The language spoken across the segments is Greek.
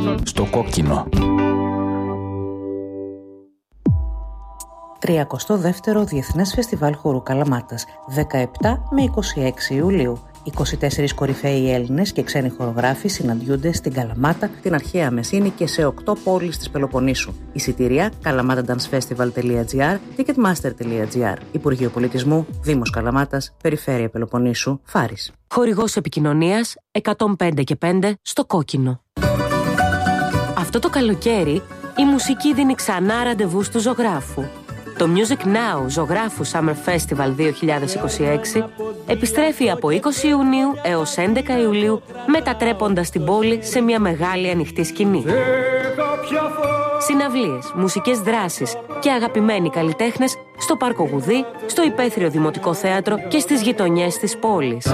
Στο κόκκινο. 32ο Διεθνές Φεστιβάλ Χορού Καλαμάτας, 17 με 26 Ιουλίου. 24 κορυφαίοι Έλληνες και ξένοι χορογράφοι συναντιούνται στην Καλαμάτα, την αρχαία Μεσίνη και σε 8 πόλεις της Πελοποννήσου. Εισιτήρια kalamatadancefestival.gr, ticketmaster.gr. Υπουργείο Πολιτισμού, Δήμος Καλαμάτας, Περιφέρεια Πελοποννήσου, Φάρης. Χορηγός επικοινωνίας 105 και 5 στο κόκκινο. Αυτό το καλοκαίρι η μουσική δίνει ξανά ραντεβού του ζωγράφου. Το Music Now Ζωγράφου Summer Festival 2026 επιστρέφει από 20 Ιουνίου έως 11 Ιουλίου, μετατρέποντας την πόλη σε μια μεγάλη ανοιχτή σκηνή. Συναυλίες, μουσικές δράσεις και αγαπημένοι καλλιτέχνες στο Πάρκο Γουδί, στο Υπαίθριο Δημοτικό Θέατρο και στις γειτονιές της πόλης.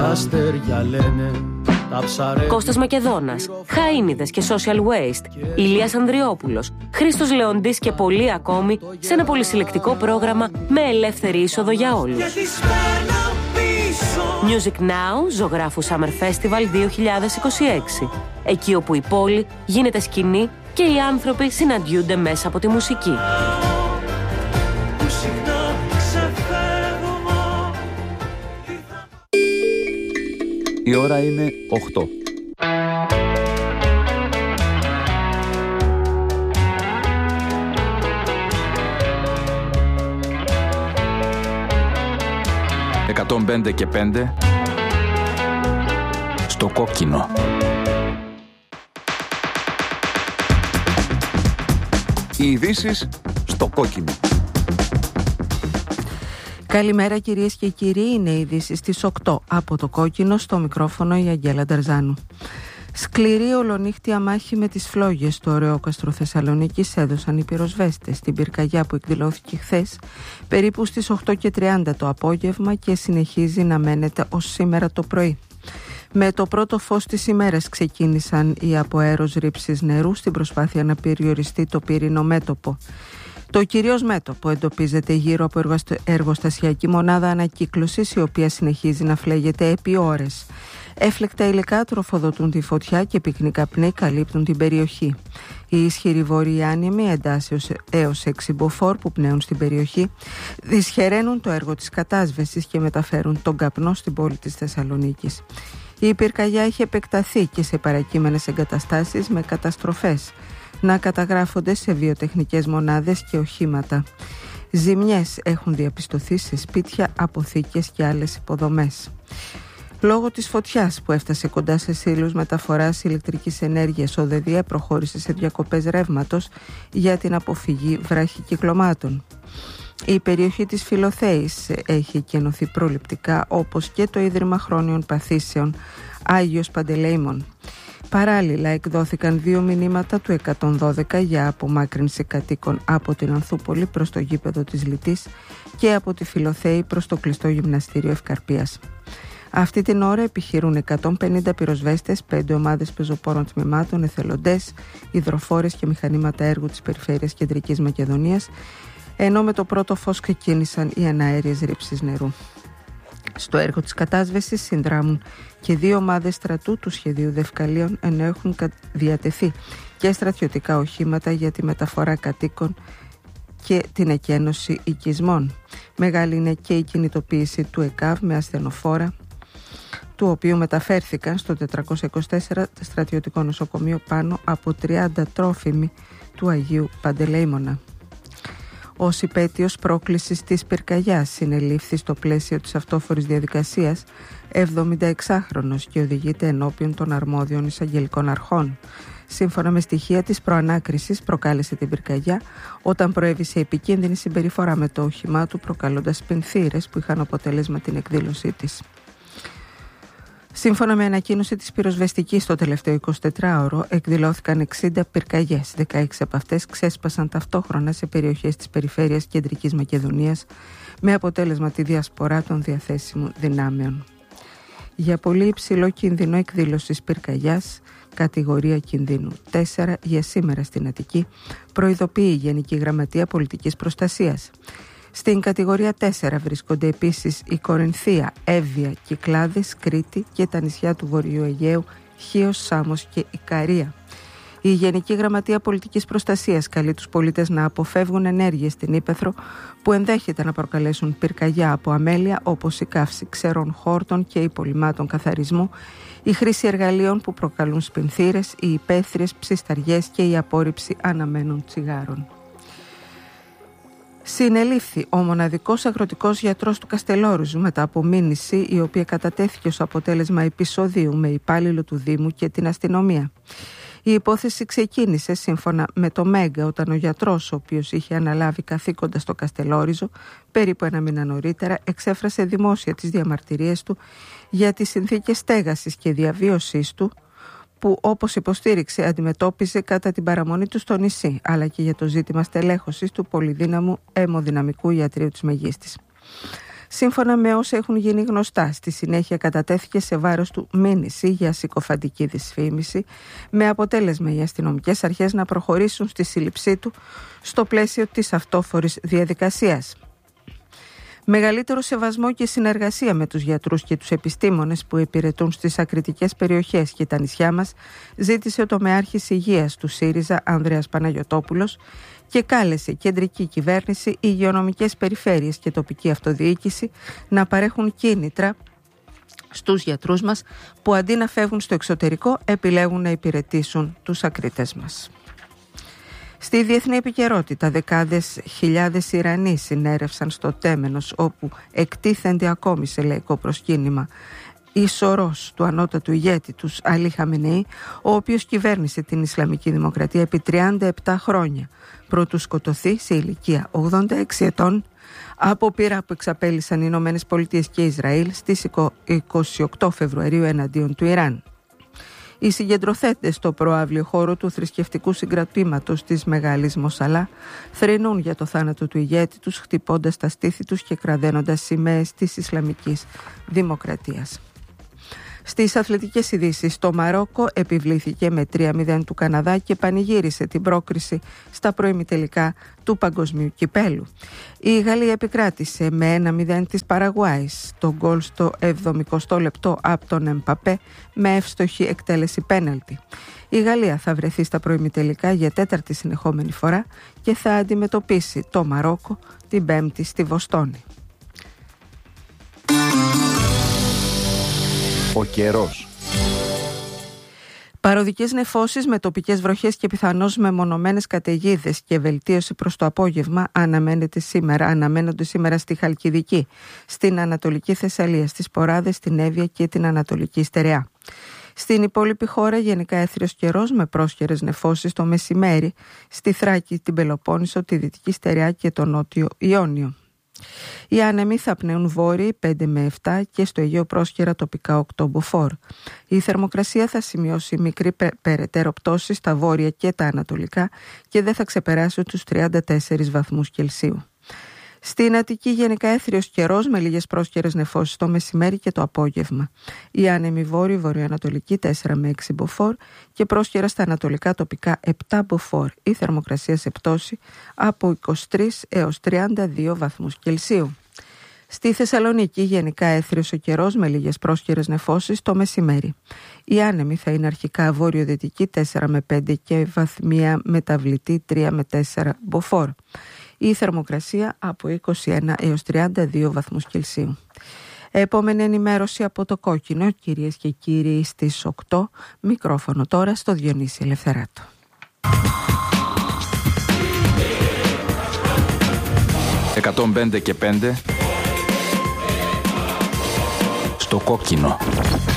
Κώστας Μακεδόνας, Χαΐνιδες και Social Waste, Ηλίας Ανδριόπουλος, Χρήστος Λεοντής και πολλοί ακόμη, σε ένα πολυσυλλεκτικό πρόγραμμα με ελεύθερη είσοδο για όλους. Music Now, Ζωγράφου Summer Festival 2026. Εκεί όπου η πόλη γίνεται σκηνή και οι άνθρωποι συναντιούνται μέσα από τη μουσική. Η ώρα είναι 8. «105 και 5» στο κόκκινο. Οι ειδήσεις στο κόκκινο. Καλημέρα κυρίες και κύριοι, είναι οι ειδήσεις στις 8 από το κόκκινο, στο μικρόφωνο η Αγγέλα Νταρζάνου. Σκληρή ολονύχτια μάχη με τις φλόγες στο Ωρεόκαστρο Θεσσαλονίκης έδωσαν οι πυροσβέστες στην πυρκαγιά που εκδηλώθηκε χθες περίπου στις 8:30 το απόγευμα και συνεχίζει να μένεται ως σήμερα το πρωί. Με το πρώτο φως της ημέρας ξεκίνησαν οι από αέρος ρήψεις νερού στην προσπάθεια να περιοριστεί το πύρινο μέτωπο. Το κυρίως μέτωπο εντοπίζεται γύρω από εργοστασιακή μονάδα ανακύκλωσης, η οποία συνεχίζει να φλέγεται επί ώρες. Έφλεκτα υλικά τροφοδοτούν τη φωτιά και πυκνοί καπνοί καλύπτουν την περιοχή. Οι ισχυροί βόρειοι άνεμοι εντάσσεως έως 6 μποφόρ που πνέουν στην περιοχή δυσχεραίνουν το έργο της κατάσβεσης και μεταφέρουν τον καπνό στην πόλη της Θεσσαλονίκης. Η πυρκαγιά έχει επεκταθεί και σε παρακείμενες εγκαταστάσεις με καταστροφές να καταγράφονται σε βιοτεχνικές μονάδες και οχήματα. Ζημιές έχουν διαπιστωθεί σε σπίτια, αποθήκες και άλλες υποδομές. Λόγω της φωτιάς που έφτασε κοντά σε σύλλους μεταφοράς ηλεκτρικής ενέργειας, ο ΔΔΕ προχώρησε σε διακοπές ρεύματος για την αποφυγή βράχικυκλωμάτων. Η περιοχή της Φιλοθέης έχει εκενωθεί προληπτικά, όπως και το Ίδρυμα Χρόνιων Παθήσεων Άγιος Παντελεήμων. Παράλληλα εκδόθηκαν 2 μηνύματα του 112 για απομάκρυνση κατοίκων από την Ανθούπολη προς το γήπεδο της Λυτής και από τη Φιλοθέη προς το κλειστό γυμναστήριο Ευκαρπίας. Αυτή την ώρα επιχειρούν 150 πυροσβέστες, 5 ομάδες πεζοπόρων τμήματων, εθελοντές, υδροφόρες και μηχανήματα έργου της Περιφέρειας Κεντρικής Μακεδονίας, ενώ με το πρώτο φως ξεκίνησαν οι αναέριες ρήψεις νερού. Στο έργο της κατάσβεσης συνδράμουν και 2 ομάδες στρατού του σχεδίου Δευκαλίων, ενώ έχουν διατεθεί και στρατιωτικά οχήματα για τη μεταφορά κατοίκων και την εκένωση οικισμών. Μεγάλη είναι και η κινητοποίηση του ΕΚΑΒ με ασθενοφόρα, του οποίου μεταφέρθηκαν στο 424 στρατιωτικό νοσοκομείο πάνω από 30 τρόφιμοι του Αγίου Παντελεήμωνα. Ως υπέτειος πρόκλησης της πυρκαγιάς συνελήφθη στο πλαίσιο της αυτόφορης διαδικασίας 76χρονος και οδηγείται ενώπιον των αρμόδιων εισαγγελικών αρχών. Σύμφωνα με στοιχεία της προανάκρισης, προκάλεσε την πυρκαγιά όταν προέβησε επικίνδυνη συμπεριφορά με το όχημά του, προκαλώντας πενθήρες που είχαν αποτέλεσμα την εκδήλωσή της. Σύμφωνα με ανακοίνωση της πυροσβεστικής, το τελευταίο 24ωρο εκδηλώθηκαν 60 πυρκαγιές. 16 από αυτές ξέσπασαν ταυτόχρονα σε περιοχές της περιφέρειας Κεντρικής Μακεδονίας, με αποτέλεσμα τη διασπορά των διαθέσιμων δυνάμεων. Για πολύ υψηλό κίνδυνο εκδήλωσης πυρκαγιάς, κατηγορία κινδύνου 4 για σήμερα στην Αττική, προειδοποιεί η Γενική Γραμματεία Πολιτικής Προστασίας. Στην κατηγορία 4 βρίσκονται επίσης η Κορινθία, Εύβοια, Κυκλάδες, Κρήτη και τα νησιά του Βορειού Αιγαίου, Χίος, Σάμος και Ικαρία. Η Γενική Γραμματεία Πολιτικής Προστασίας καλεί τους πολίτες να αποφεύγουν ενέργειες στην ύπαιθρο που ενδέχεται να προκαλέσουν πυρκαγιά από αμέλεια, όπως η καύση ξερών χόρτων και υπολειμμάτων καθαρισμού, η χρήση εργαλείων που προκαλούν σπινθήρες, οι υπαίθριες ψισταριές και η απόρριψη αναμένων τσιγάρων. Συνελήφθη ο μοναδικός αγροτικός γιατρός του Καστελόριζου μετά από μήνυση η οποία κατατέθηκε ως αποτέλεσμα επεισοδίου με υπάλληλο του Δήμου και την αστυνομία. Η υπόθεση ξεκίνησε σύμφωνα με το Μέγκα όταν ο γιατρός, ο οποίος είχε αναλάβει καθήκοντα στο Καστελόριζο περίπου ένα μήνα νωρίτερα, εξέφρασε δημόσια τις διαμαρτυρίες του για τις συνθήκες στέγασης και διαβίωσής του που, όπως υποστήριξε, αντιμετώπιζε κατά την παραμονή του στο νησί, αλλά και για το ζήτημα στελέχωσης του πολυδύναμου αιμοδυναμικού ιατρείου της Μεγίστης. Σύμφωνα με όσα έχουν γίνει γνωστά, στη συνέχεια κατατέθηκε σε βάρος του μήνυση για συκοφαντική δυσφήμιση, με αποτέλεσμα οι αστυνομικές αρχές να προχωρήσουν στη σύλληψή του στο πλαίσιο της αυτόφορης διαδικασίας. Μεγαλύτερο σεβασμό και συνεργασία με τους γιατρούς και τους επιστήμονες που υπηρετούν στις ακριτικές περιοχές και τα νησιά μας ζήτησε ο τομεάρχης υγείας του ΣΥΡΙΖΑ Ανδρέας Παναγιωτόπουλος και κάλεσε κεντρική κυβέρνηση, υγειονομικές περιφέρειες και τοπική αυτοδιοίκηση να παρέχουν κίνητρα στους γιατρούς μας που αντί να φεύγουν στο εξωτερικό επιλέγουν να υπηρετήσουν τους ακρίτες μας. Στη διεθνή επικαιρότητα, δεκάδες χιλιάδες Ιρανοί συνέρευσαν στο Τέμενος, όπου εκτίθενται ακόμη σε λαϊκό προσκύνημα η σωρός του ανώτατου ηγέτη τους Αλή Χαμενεή, ο οποίος κυβέρνησε την Ισλαμική Δημοκρατία επί 37 χρόνια, προτού σκοτωθεί σε ηλικία 86 ετών από πείρα που εξαπέλυσαν οι Ηνωμένες Πολιτείες και Ισραήλ στις 28 Φεβρουαρίου εναντίον του Ιράν. Οι συγκεντρωθέντες στο προαύλιο χώρο του θρησκευτικού συγκρατήματος της Μεγάλης Μοσαλά θρηνούν για το θάνατο του ηγέτη τους, χτυπώντας τα στήθη τους και κραδένοντας σημαίες της Ισλαμικής Δημοκρατίας. Στις αθλητικές ειδήσεις, το Μαρόκο επιβλήθηκε με 3-0 του Καναδά και πανηγύρισε την πρόκριση στα προημιτελικά του Παγκοσμίου Κυπέλου. Η Γαλλία επικράτησε με 1-0 της Παραγουάης, το γκολ στο 70 λεπτό από τον Εμπαπέ με εύστοχη εκτέλεση πέναλτι. Η Γαλλία θα βρεθεί στα προημιτελικά για 4η συνεχόμενη φορά και θα αντιμετωπίσει το Μαρόκο την 5η στη Βοστόνη. Ο καιρός. Παροδικές νεφώσεις με τοπικές βροχές και πιθανώς μεμονωμένες καταιγίδες και βελτίωση προς το απόγευμα αναμένονται σήμερα στη Χαλκιδική, στην Ανατολική Θεσσαλία, στις Ποράδες, στην Εύβοια και την Ανατολική Στερεά. Στην υπόλοιπη χώρα γενικά έθριος καιρός με πρόσχερες νεφώσεις το μεσημέρι, στη Θράκη, την Πελοπόννησο, τη Δυτική Στερεά και το Νότιο Ιόνιο. Οι άνεμοι θα πνέουν βόρειοι 5 με 7 και στο Αιγαίο πρόσχερα τοπικά 8 μποφόρ. Η θερμοκρασία θα σημειώσει μικρή περαιτέρω πτώση στα βόρεια και τα ανατολικά και δεν θα ξεπεράσει τους 34 βαθμούς Κελσίου. Στην Αττική γενικά έθριος καιρός με λίγες πρόσχερες νεφώσεις το μεσημέρι και το απόγευμα. Οι άνεμοι βόρειοι βορειοανατολικοί 4 με 6 μποφόρ και πρόσχερα στα ανατολικά τοπικά 7 μποφόρ. Η θερμοκρασία σε πτώση από 23 έως 32 βαθμούς Κελσίου. Στη Θεσσαλονίκη γενικά έθριος ο καιρός με λίγες πρόσχερες νεφώσεις το μεσημέρι. Οι άνεμοι θα είναι αρχικά βόρειο-δυτικοί 4 με 5 και βαθμία μεταβλητή 3 με 4 μποφόρ. Η θερμοκρασία από 21 έως 32 βαθμούς Κελσίου. Επόμενη ενημέρωση από το Κόκκινο, κυρίες και κύριοι, στις 8. Μικρόφωνο τώρα στο Διονύση Ελευθεράτο. «105 και 5» στο Κόκκινο.